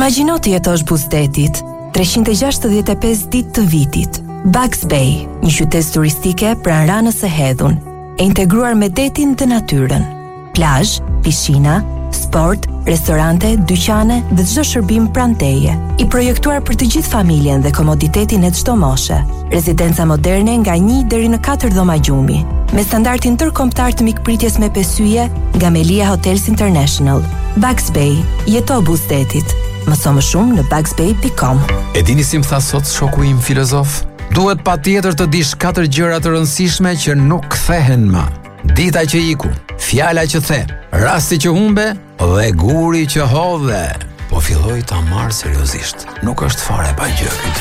Imagjino të jetosh buzëdetit, 365 ditë të vitit. Bugs Bay, një qytet turistike pranë Ranës së Hedhun, e integruar me detin dhe natyrën. Plazh, pishina, sport, restorante, dyqane dhe çdo shërbim pranë teje. I projektuar për të gjithë familjen dhe komoditetin e çdo moshe. Rezidenca moderne nga 1 deri në 4 dhoma gjumi, me standardin ndërkombëtar të mikpritjes me pesyje nga Melia Hotels International. Bugs Bay, jeto buzëdetit. Mëso më shumë në bugsbay.com. E dini si më tha sot shoku im filozof? Duhet patjetër të dish 4 gjëra të rëndësishme që nuk kthehen më. Dita që iku, fjala që the, rasti që humbe dhe guri që hodhe. Po filloi ta marr seriozisht. Nuk është fare pa gjë ky